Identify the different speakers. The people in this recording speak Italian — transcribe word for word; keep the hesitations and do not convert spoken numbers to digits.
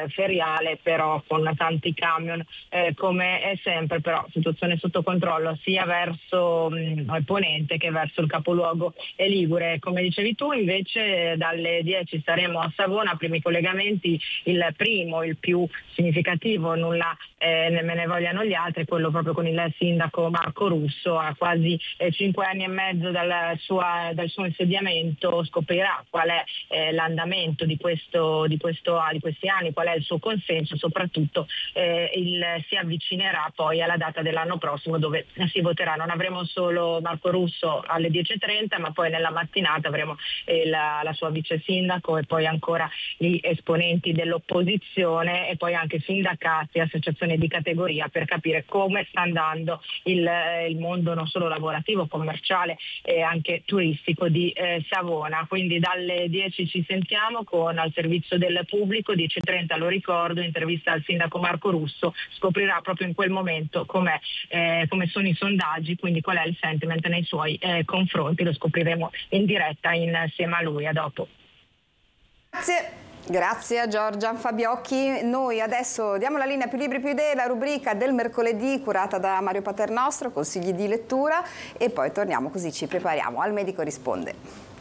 Speaker 1: eh, feriale, però con tanti camion, eh, come è sempre, però situazione sotto controllo sia verso mh, il ponente che verso il capoluogo ligure. Come dicevi tu, invece dalle dieci saremo a Savona, primi collegamenti, il primo, il più significativo, nulla eh, nemmeno ne vogliano gli altri, quello proprio con il sindaco Marco Russo. A quasi eh, cinque anni e mezzo dal, sua, dal suo insediamento scoprirà qual è eh, l'andamento di, questo, di, questo, di questi anni, qual è il suo consenso, soprattutto eh, il, si avvicinerà poi alla data dell'anno prossimo dove si voterà. Non avremo solo Marco Russo alle dieci e trenta, ma poi nella mattinata avremo eh, la, la sua vice sindaco e poi ancora gli esponenti dell'opposizione e poi anche sindacati, associazioni di categoria, per capire come sta andando il, il mondo non solo lavorativo, commerciale e anche turistico di eh, Savona. Quindi dalle dieci ci sentiamo con Al servizio del pubblico, dieci e trenta lo ricordo, intervista al sindaco Marco Russo, scoprirà proprio in quel momento com'è, eh, come sono i sondaggi, quindi qual è il sentiment nei suoi eh, confronti, lo scopriremo in diretta insieme a lui. A dopo.
Speaker 2: Grazie. Grazie a Giorgia Fabiocchi. Noi adesso diamo la linea Più Libri Più Idee, la rubrica del mercoledì curata da Mario Paternostro, consigli di lettura, e poi torniamo, così ci prepariamo al Medico Risponde.